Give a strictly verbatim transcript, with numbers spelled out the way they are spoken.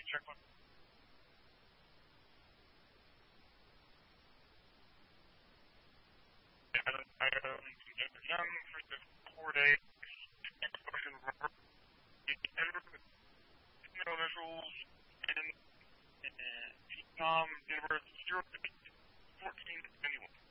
check my I I um young for the four days and you know there's rules and um there were zero